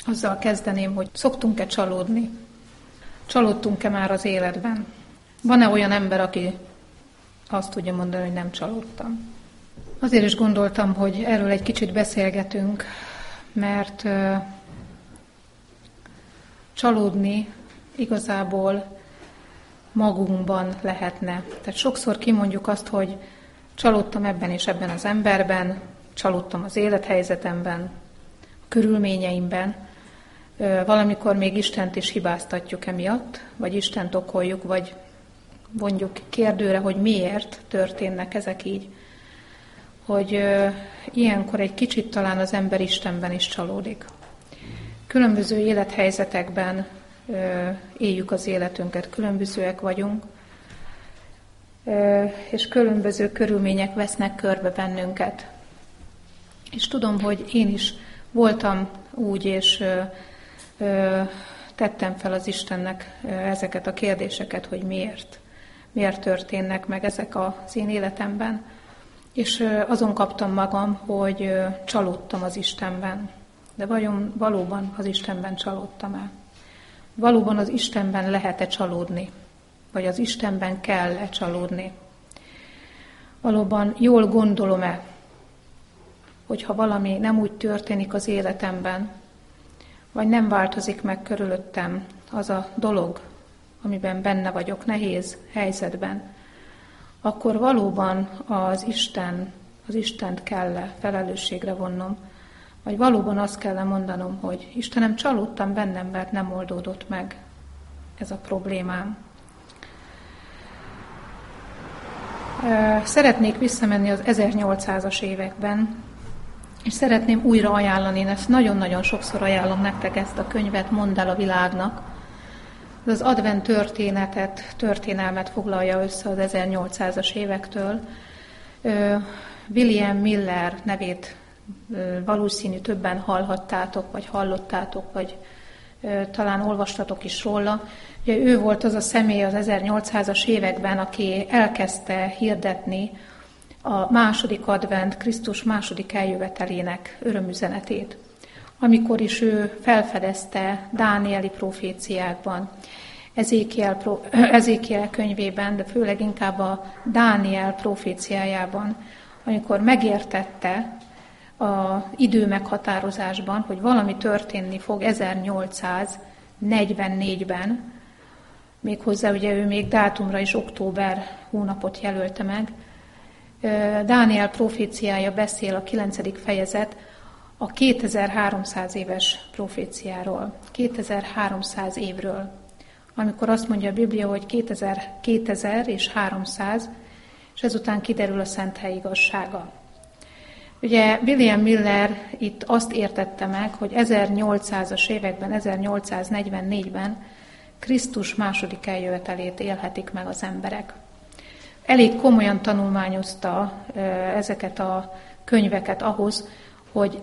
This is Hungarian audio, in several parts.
Azzal kezdeném, hogy szoktunk-e csalódni? Csalódtunk-e már az életben? Van-e olyan ember, aki azt tudja mondani, hogy nem csalódtam? Azért is gondoltam, hogy erről egy kicsit beszélgetünk, mert csalódni igazából magunkban lehetne. Tehát sokszor kimondjuk azt, hogy csalódtam ebben és ebben az emberben, csalódtam az élethelyzetemben, a körülményeimben. Valamikor még Istent is hibáztatjuk emiatt, vagy Istent okoljuk, vagy vonjuk kérdőre, hogy miért történnek ezek így. Hogy ilyenkor egy kicsit talán az ember Istenben is csalódik. Különböző élethelyzetekben éljük az életünket, különbözőek vagyunk, és különböző körülmények vesznek körbe bennünket. És tudom, hogy én is voltam úgy, és tettem fel az Istennek ezeket a kérdéseket, hogy miért történnek meg ezek az én életemben. És azon kaptam magam, hogy csalódtam az Istenben. De valóban az Istenben csalódtam el? Valóban az Istenben lehet-e csalódni? Vagy az Istenben kell-e csalódni? Valóban jól gondolom-e, hogyha valami nem úgy történik az életemben, vagy nem változik meg körülöttem az a dolog, amiben benne vagyok, nehéz helyzetben, akkor valóban az Istent kell felelősségre vonnom, vagy valóban azt kell mondanom, hogy Istenem, csalódtam bennem, mert nem oldódott meg ez a problémám. Szeretnék visszamenni az 1800-as években, és szeretném újra ajánlani, én ezt nagyon-nagyon sokszor ajánlom nektek ezt a könyvet, Mondd el a világnak. Ez az advent történelmet foglalja össze az 1800-as évektől. William Miller nevét valószínű többen hallhattátok, vagy hallottátok, vagy talán olvastatok is róla. Ugye ő volt az a személy az 1800-as években, aki elkezdte hirdetni a második advent, Krisztus második eljövetelének örömüzenetét. Amikor is ő felfedezte dánieli proféciákban, Ezékiel könyvében, de főleg inkább a Dániel proféciájában, amikor megértette az idő meghatározásban, hogy valami történni fog 1844-ben, méghozzá ugye ő még dátumra is október hónapot jelölte meg. Dániel proféciája beszél, a 9. fejezet, a 2300 éves proféciáról, 2300 évről, amikor azt mondja a Biblia, hogy 2000 és 300, és ezután kiderül a szent hely igazsága. Ugye William Miller itt azt értette meg, hogy 1800-as években, 1844-ben Krisztus második eljövetelét élhetik meg az emberek. Elég komolyan tanulmányozta ezeket a könyveket ahhoz, hogy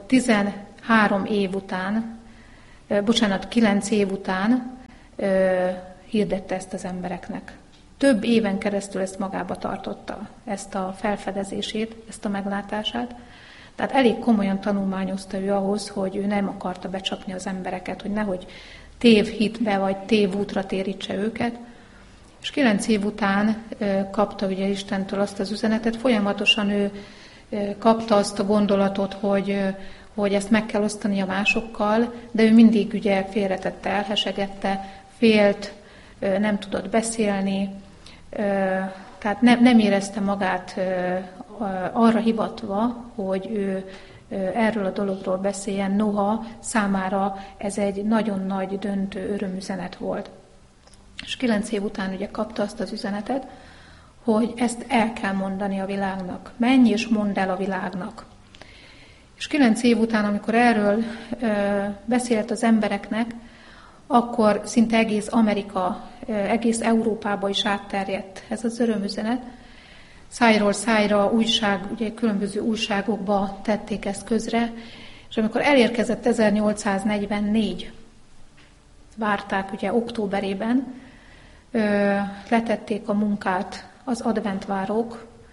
9 év után hirdette ezt az embereknek. Több éven keresztül ezt magába tartotta, ezt a felfedezését, ezt a meglátását. Tehát elég komolyan tanulmányozta ő ahhoz, hogy ő nem akarta becsapni az embereket, hogy nehogy tévhitbe vagy tévútra térítse őket. És 9 év után kapta ugye Istentől azt az üzenetet, folyamatosan ő kapta azt a gondolatot, hogy ezt meg kell osztani a másokkal, de ő mindig ugye félretette, elhesegette, félt, nem tudott beszélni, tehát nem érezte magát arra hivatva, hogy ő erről a dologról beszéljen, noha számára ez egy nagyon nagy, döntő örömüzenet volt. És 9 év után ugye kapta azt az üzenetet, hogy ezt el kell mondani a világnak. Menj és mondd el a világnak. És 9 év után, amikor erről beszélt az embereknek, akkor szinte egész Amerika, egész Európába is átterjedt ez az örömüzenet. Szájról szájra ugye különböző újságokba tették ezt közre, és amikor elérkezett 1844, várták ugye októberében, letették a munkát az adventvárók,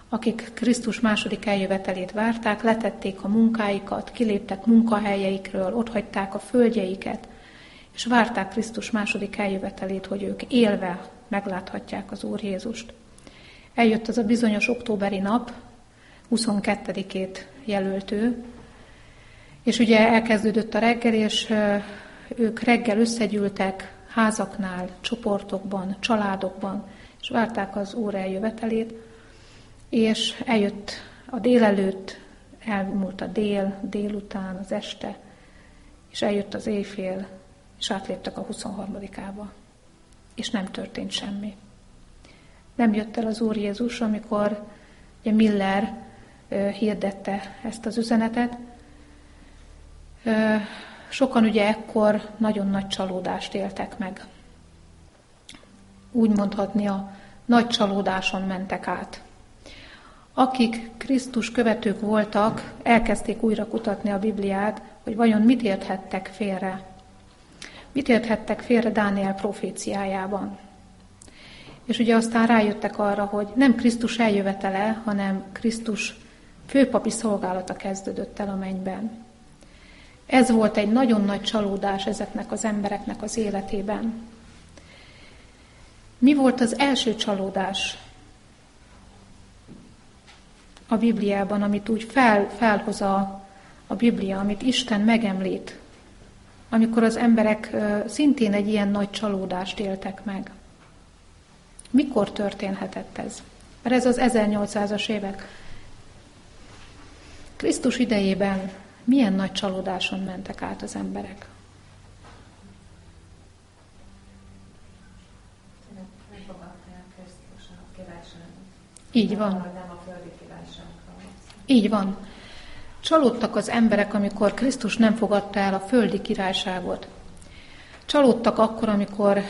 akik Krisztus második eljövetelét várták, letették a munkáikat, kiléptek munkahelyeikről, otthagyták a földjeiket, és várták Krisztus második eljövetelét, hogy ők élve megláthatják az Úr Jézust. Eljött az a bizonyos októberi nap, 22-ét jelölt ő, és ugye elkezdődött a reggel, és ők reggel összegyűltek házaknál, csoportokban, családokban, és várták az Úr eljövetelét, és eljött a délelőtt, elmúlt a délután, az este, és eljött az éjfél, és átléptek a 23-ába, és nem történt semmi. Nem jött el az Úr Jézus, amikor ugye Miller hirdette ezt az üzenetet. Sokan ugye ekkor nagyon nagy csalódást éltek meg. Úgy mondhatni, a nagy csalódáson mentek át. Akik Krisztus követők voltak, elkezdték újra kutatni a Bibliát, hogy vajon mit érthettek félre. Mit érthettek félre Dániel proféciájában. És ugye aztán rájöttek arra, hogy nem Krisztus eljövetele, hanem Krisztus főpapi szolgálata kezdődött el a mennyben. Ez volt egy nagyon nagy csalódás ezeknek az embereknek az életében. Mi volt az első csalódás a Bibliában, amit úgy felhoz a Biblia, amit Isten megemlít, amikor az emberek szintén egy ilyen nagy csalódást éltek meg? Mikor történhetett ez? Mert ez az 1800-as évek. Krisztus idejében milyen nagy csalódáson mentek át az emberek? Nem fogadták Krisztus a királyságot. Így van. Nem a földi királyságról. Így van. Csalódtak az emberek, amikor Krisztus nem fogadta el a földi királyságot. Csalódtak akkor, amikor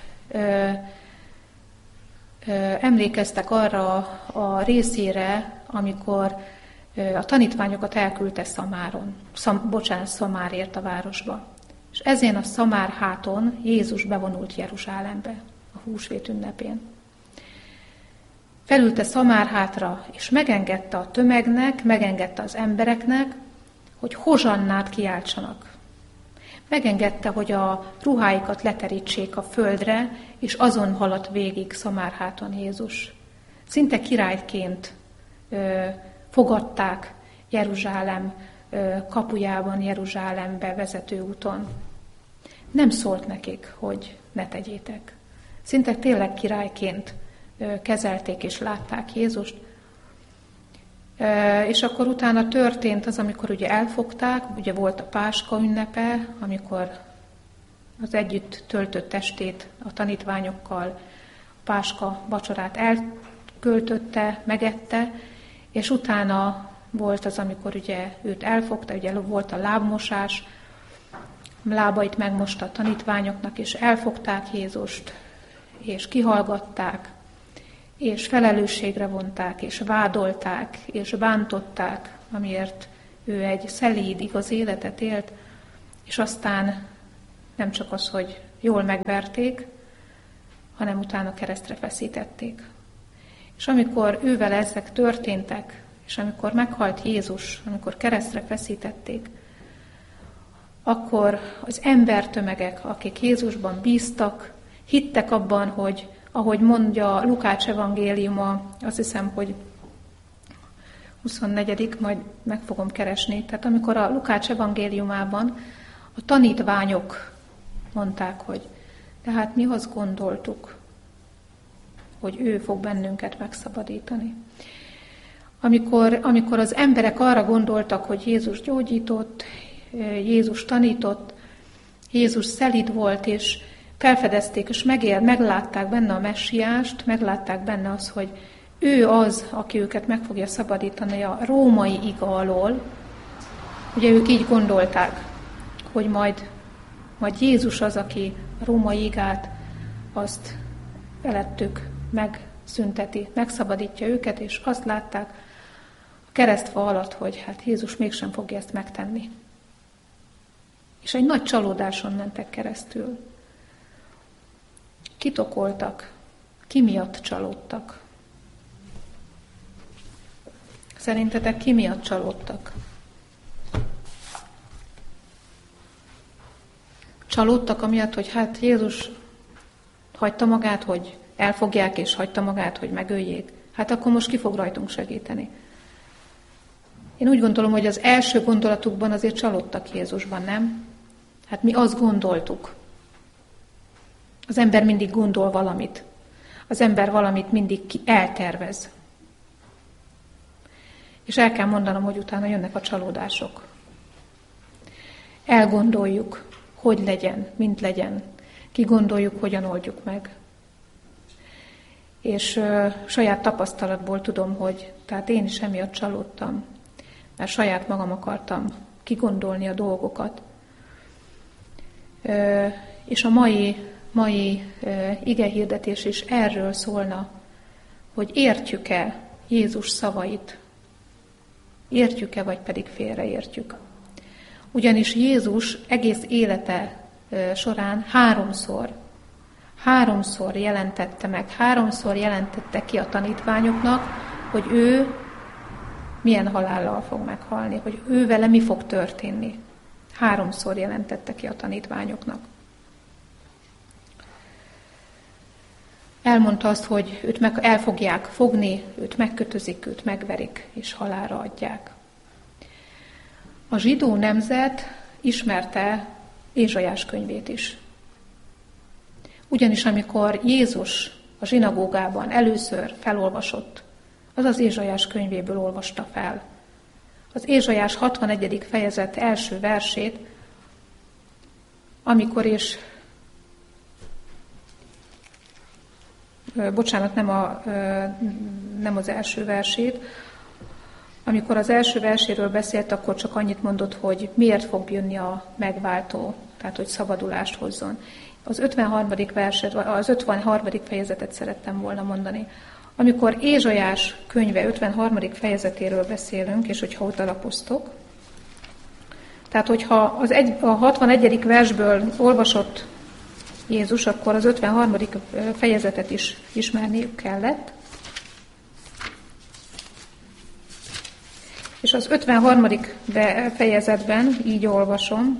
emlékeztek arra a részére, amikor a tanítványokat elküldte Szamárért a városba. És ezén a Szamárháton Jézus bevonult Jeruzsálembe a húsvét ünnepén. Felülte Szamárhátra, és megengedte a tömegnek, megengedte az embereknek, hogy hozsannát kiáltsanak. Megengedte, hogy a ruháikat leterítsék a földre, és azon haladt végig Szamárháton Jézus. Szinte királyként fogadták Jeruzsálem kapujában, Jeruzsálembe vezető úton. Nem szólt nekik, hogy ne tegyétek. Szinte tényleg királyként kezelték és látták Jézust. És akkor utána történt az, amikor ugye elfogták, ugye volt a Páska ünnepe, amikor az együtt töltött estét a tanítványokkal, a Páska vacsorát elköltötte, megette, és utána volt az, amikor ugye őt elfogta, ugye volt a lábmosás, lábait megmosta a tanítványoknak, és elfogták Jézust, és kihallgatták, és felelősségre vonták, és vádolták, és bántották, amiért ő egy szelíd, igaz életet élt, és aztán nem csak az, hogy jól megverték, hanem utána keresztre feszítették. És amikor ővel ezek történtek, és amikor meghalt Jézus, amikor keresztre feszítették, akkor az embertömegek, akik Jézusban bíztak, hittek abban, hogy ahogy mondja Lukács evangéliuma, azt hiszem, hogy 24. majd meg fogom keresni. Tehát amikor a Lukács evangéliumában a tanítványok mondták, hogy tehát mi azt gondoltuk, hogy ő fog bennünket megszabadítani. Amikor az emberek arra gondoltak, hogy Jézus gyógyított, Jézus tanított, Jézus szelíd volt, és felfedezték, és meglátták benne a messiást, meglátták benne az, hogy ő az, aki őket meg fogja szabadítani a római iga alól. Ugye ők így gondolták, hogy majd Jézus az, aki a római igát, azt felettük megszünteti, megszabadítja őket, és azt látták a keresztfa alatt, hogy hát Jézus mégsem fogja ezt megtenni. És egy nagy csalódáson mentek keresztül. Kitokoltak, ki miatt csalódtak. Szerintetek ki miatt csalódtak? Csalódtak amiatt, hogy hát Jézus hagyta magát, hogy elfogják, és hagyta magát, hogy megöljék. Hát akkor most ki fog rajtunk segíteni? Én úgy gondolom, hogy az első gondolatukban azért csalódtak Jézusban, nem? Hát mi azt gondoltuk. Az ember mindig gondol valamit. Az ember valamit mindig eltervez. És el kell mondanom, hogy utána jönnek a csalódások. Elgondoljuk, hogy legyen, mint legyen. Kigondoljuk, hogyan oldjuk meg. És saját tapasztalatból tudom, hogy tehát én is emiatt csalódtam, mert saját magam akartam kigondolni a dolgokat. És a mai igehirdetés is erről szólna, hogy értjük-e Jézus szavait, értjük-e, vagy pedig félreértjük. Ugyanis Jézus egész élete során háromszor jelentette meg, háromszor jelentette ki a tanítványoknak, hogy ő milyen halállal fog meghalni, hogy ő vele mi fog történni. Háromszor jelentette ki a tanítványoknak. Elmondta azt, hogy őt el fogják fogni, őt megkötözik, őt megverik, és halálra adják. A zsidó nemzet ismerte Ézsaiás könyvét is. Ugyanis amikor Jézus a zsinagógában először felolvasott, az Ézsaiás könyvéből olvasta fel. Az Ézsaiás 61. fejezet első versét, amikor is, nem az első versét, amikor az első verséről beszélt, akkor csak annyit mondott, hogy miért fog jönni a megváltó, tehát hogy szabadulást hozzon. Az 53. verset, az 53. fejezetet szerettem volna mondani. Amikor Ézsaiás könyve 53. fejezetéről beszélünk, és hogyha ott alapoztok, tehát hogyha a 61. versből olvasott Jézus, akkor az 53. fejezetet is ismerniük kellett. És az 53. fejezetben így olvasom.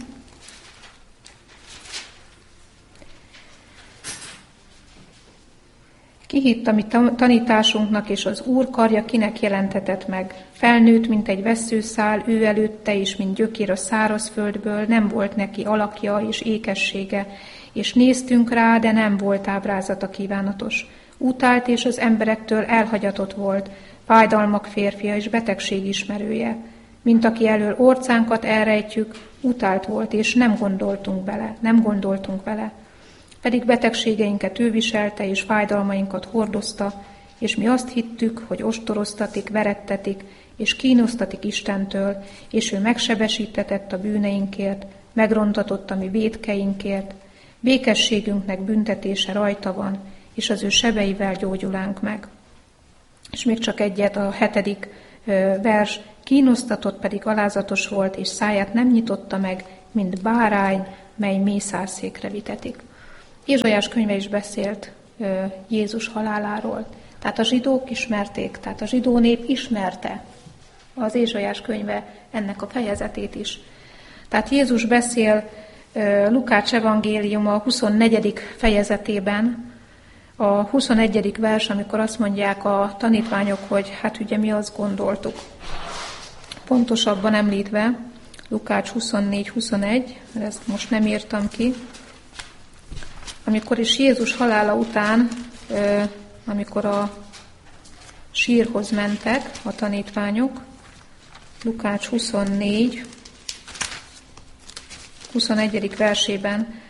Kihitt a mi tanításunknak, és az Úr karja kinek jelentetett meg. Felnőtt, mint egy vesszőszál, ő előtte is, mint gyökér a szárazföldből, nem volt neki alakja és ékessége, és néztünk rá, de nem volt ábrázata kívánatos. Utált, és az emberektől elhagyatott volt, fájdalmak férfia és betegség ismerője. Mint aki elől orcánkat elrejtjük, utált volt, és nem gondoltunk vele. Pedig betegségeinket ő viselte, és fájdalmainkat hordozta, és mi azt hittük, hogy ostoroztatik, verettetik, és kínosztatik Istentől, és ő megsebesítetett a bűneinkért, megrontatott a mi vétkeinkért, békességünknek büntetése rajta van, és az ő sebeivel gyógyulánk meg. És még csak egyet, a 7. vers, kínosztatott pedig alázatos volt, és száját nem nyitotta meg, mint bárány, mely mészárszékre vitetik. Ézsaiás könyve is beszélt Jézus haláláról. Tehát a zsidók ismerték, tehát a zsidó nép ismerte az Ézsaiás könyve ennek a fejezetét is. Tehát Jézus beszél Lukács evangéliuma 24. fejezetében, a 21. vers, amikor azt mondják a tanítványok, hogy hát ugye mi azt gondoltuk. Pontosabban említve, Lukács 24-21, ezt most nem írtam ki, amikor is Jézus halála után, amikor a sírhoz mentek a tanítványok, Lukács 24, 21. versében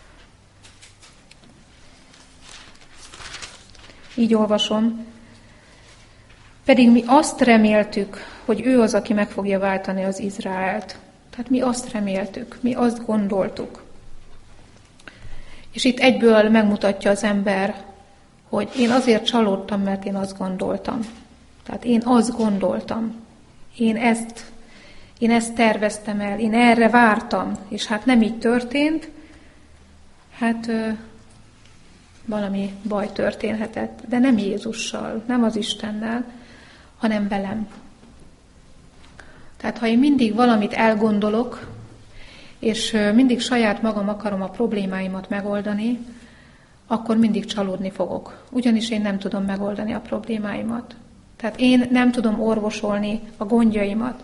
így olvasom, pedig mi azt reméltük, hogy ő az, aki meg fogja váltani az Izraelt. Tehát mi azt reméltük, mi azt gondoltuk. És itt egyből megmutatja az ember, hogy én azért csalódtam, mert én azt gondoltam. Tehát én azt gondoltam. Én ezt terveztem el, én erre vártam, és hát nem így történt, hát valami baj történhetett, de nem Jézussal, nem az Istennel, hanem velem. Tehát ha én mindig valamit elgondolok, és mindig saját magam akarom a problémáimat megoldani, akkor mindig csalódni fogok. Ugyanis én nem tudom megoldani a problémáimat. Tehát én nem tudom orvosolni a gondjaimat.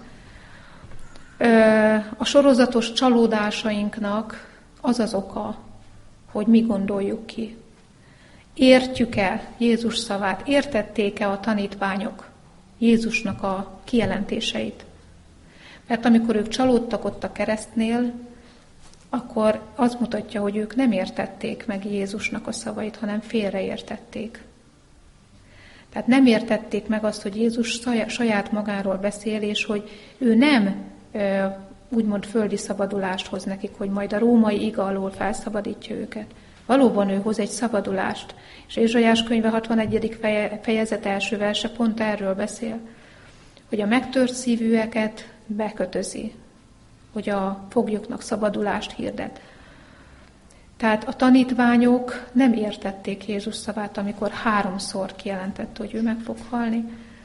A sorozatos csalódásainknak az az oka, hogy mi gondoljuk ki. Értjük-e Jézus szavát? Értették-e a tanítványok Jézusnak a kijelentéseit? Mert amikor ők csalódtak ott a keresztnél, akkor az mutatja, hogy ők nem értették meg Jézusnak a szavait, hanem félreértették. Tehát nem értették meg azt, hogy Jézus saját magáról beszél, és hogy ő nem úgymond földi szabadulást hoz nekik, hogy majd a római iga alól felszabadítja őket. Valóban ő hoz egy szabadulást. És Ézsaiás könyve 61. fejezet első verse pont erről beszél, hogy a megtört szívűeket bekötözi, hogy a foglyoknak szabadulást hirdet. Tehát a tanítványok nem értették Jézus szavát, amikor 3-szor kijelentette, hogy ő meg fog halni.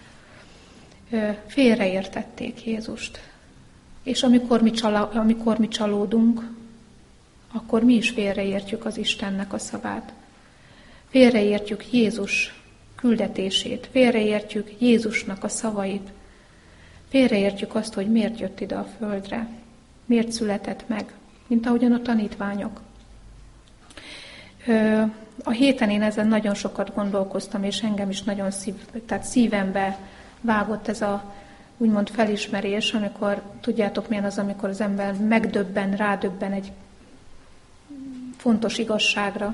Félreértették Jézust. És amikor mi csalódunk, akkor mi is félreértjük az Istennek a szavát. Félreértjük Jézus küldetését, félreértjük Jézusnak a szavait, félreértjük azt, hogy miért jött ide a földre, miért született meg, mint ahogyan a tanítványok. A héten én ezen nagyon sokat gondolkoztam, és engem is nagyon szívembe vágott ez a úgymond felismerés, amikor, tudjátok milyen az, amikor az ember rádöbben egy fontos igazságra.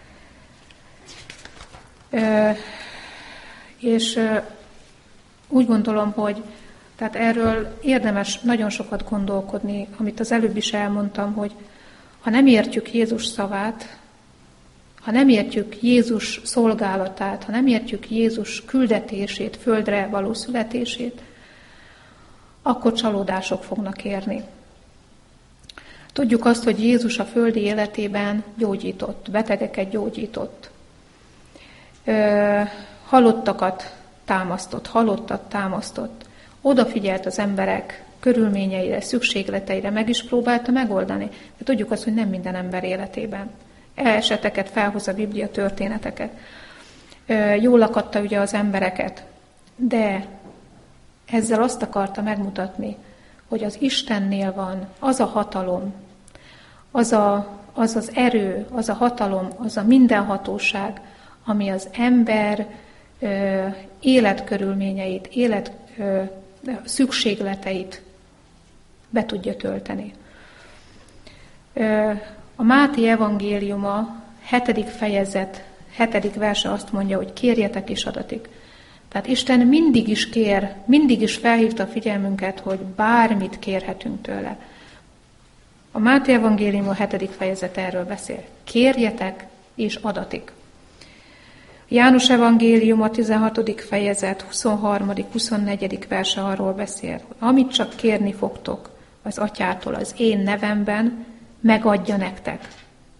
És úgy gondolom, hogy tehát erről érdemes nagyon sokat gondolkodni, amit az előbb is elmondtam, hogy ha nem értjük Jézus szavát, ha nem értjük Jézus szolgálatát, ha nem értjük Jézus küldetését, földre való születését, akkor csalódások fognak érni. Tudjuk azt, hogy Jézus a földi életében gyógyított, betegeket gyógyított, halottakat támasztott, halottat támasztott, odafigyelt az emberek körülményeire, szükségleteire, meg is próbálta megoldani. De tudjuk azt, hogy nem minden ember életében. Eseteket felhoz a Biblia, történeteket. Jól akadta ugye az embereket, de ezzel azt akarta megmutatni, hogy az Istennél van az a hatalom, az az erő, az a hatalom, az a mindenhatóság, ami az ember életkörülményeit, szükségleteit be tudja tölteni. A Máté evangéliuma 7. fejezet, 7. verse azt mondja, hogy kérjetek és adatik. Tehát Isten mindig is kér, mindig is felhívta a figyelmünket, hogy bármit kérhetünk tőle. A Máté evangéliuma 7. fejezet erről beszél. Kérjetek és adatik. János evangélium a 16. fejezet 23.-24. verse arról beszél, hogy amit csak kérni fogtok az Atyától az én nevemben, megadja nektek.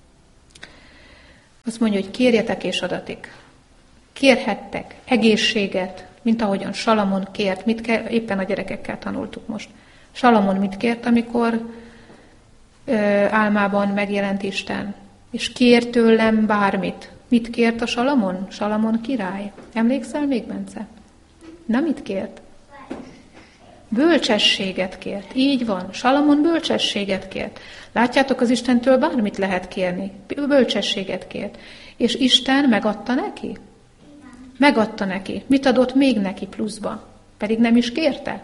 Azt mondja, hogy kérjetek és adatik. Kérhettek egészséget, mint ahogyan Salamon kért. Éppen a gyerekekkel tanultuk most. Salamon mit kért, amikor álmában megjelent Isten? És kért tőlem bármit. Mit kért a Salamon? Salamon király. Emlékszel még, Bence? Na, mit kért? Bölcsességet kért. Így van. Salamon bölcsességet kért. Látjátok, az Istentől bármit lehet kérni. Bölcsességet kért. És Isten megadta neki? Megadta neki. Mit adott még neki pluszba? Pedig nem is kérte.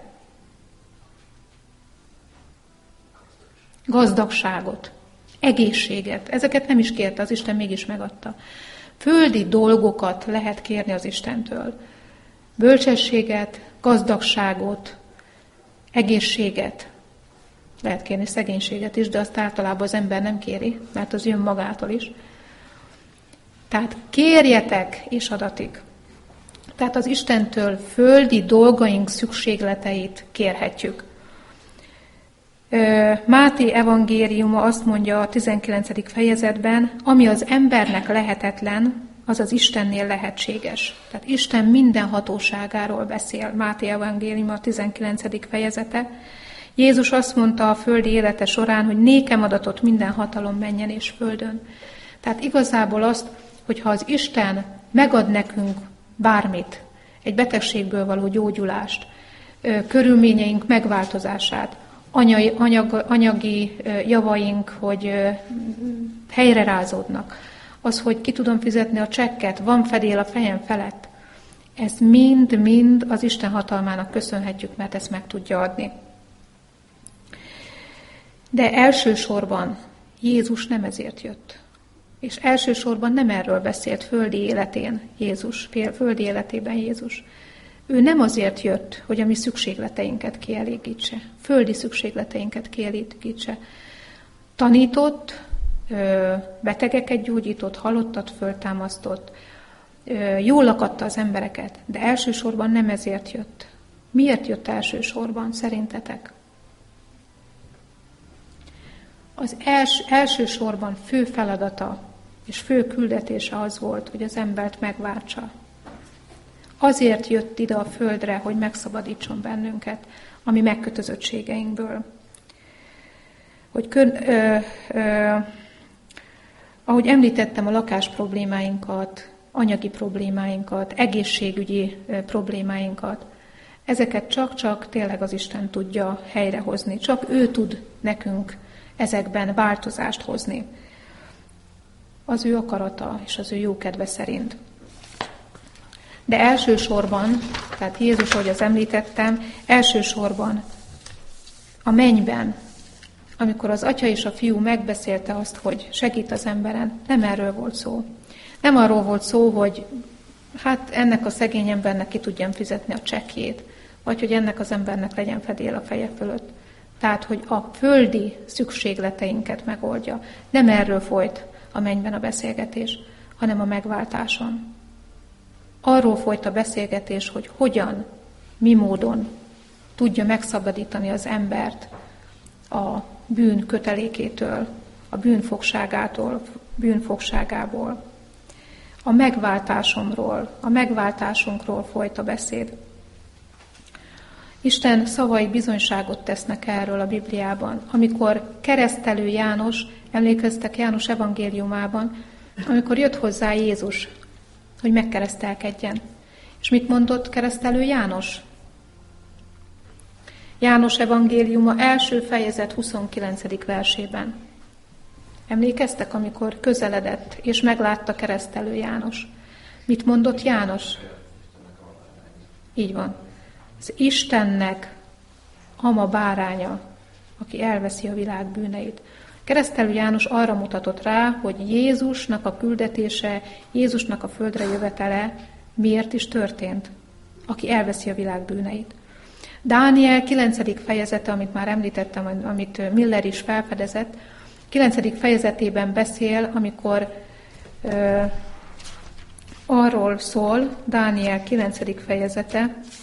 Gazdagságot, egészséget. Ezeket nem is kérte, az Isten mégis megadta. Földi dolgokat lehet kérni az Istentől. Bölcsességet, gazdagságot, egészséget. Lehet kérni szegénységet is, de azt általában az ember nem kéri, mert az jön magától is. Tehát kérjetek és adatik. Tehát az Istentől földi dolgaink szükségleteit kérhetjük. Máté evangéliuma azt mondja a 19. fejezetben, ami az embernek lehetetlen, az az Istennél lehetséges. Tehát Isten minden hatóságáról beszél. Máté evangélium a 19. fejezete. Jézus azt mondta a földi élete során, hogy nékem adatott minden hatalom mennyen és földön. Tehát igazából azt, hogyha az Isten megad nekünk bármit, egy betegségből való gyógyulást, körülményeink megváltozását, anyagi javaink, hogy helyrerázódnak, az, hogy ki tudom fizetni a csekket, van fedél a fejem felett, ezt mind-mind az Isten hatalmának köszönhetjük, mert ezt meg tudja adni. De elsősorban Jézus nem ezért jött. És elsősorban nem erről beszélt földi életében Jézus. Ő nem azért jött, hogy a mi szükségleteinket kielégítse, földi szükségleteinket kielégítse. Tanított, betegeket gyógyított, halottat föltámasztott, jól lakadta az embereket, de elsősorban nem ezért jött. Miért jött elsősorban, szerintetek? Az elsősorban fő feladata és fő küldetése az volt, hogy az embert megváltsa. Azért jött ide a földre, hogy megszabadítson bennünket a mi megkötözöttségeinkből. Hogy ahogy említettem, a lakás problémáinkat, anyagi problémáinkat, egészségügyi problémáinkat, ezeket csak tényleg az Isten tudja helyrehozni. Csak ő tud nekünk ezekben változást hozni. Az ő akarata és az ő jókedve szerint. De elsősorban, tehát Jézus, ahogy az említettem, elsősorban a mennyben, amikor az Atya és a Fiú megbeszélte azt, hogy segít az emberen, nem erről volt szó. Nem arról volt szó, hogy hát ennek a szegény embernek ki tudjam fizetni a csekkjét, vagy hogy ennek az embernek legyen fedél a feje fölött. Tehát, hogy a földi szükségleteinket megoldja. Nem erről folyt a mennyben a beszélgetés, hanem a megváltáson. Arról folyt a beszélgetés, hogy hogyan, mi módon tudja megszabadítani az embert a bűn kötelékétől, a bűnfogságából. A megváltásunkról folyt a beszéd. Isten szavai bizonyságot tesznek erről a Bibliában. Amikor keresztelő János, emlékeztek János evangéliumában, amikor jött hozzá Jézus, hogy megkeresztelkedjen. És mit mondott keresztelő János? János evangéliuma első fejezet 29. versében. Emlékeztek, amikor közeledett, és meglátta keresztelő János? Mit mondott János? Így van. Az Istennek ama báránya, aki elveszi a világ bűneit. Keresztelő János arra mutatott rá, hogy Jézusnak a küldetése, Jézusnak a földre jövetele miért is történt, aki elveszi a világ bűneit. Dániel 9. fejezete, amit már említettem, amit Miller is felfedezett, 9. fejezetében beszél, amikor arról szól, Dániel 9. fejezete,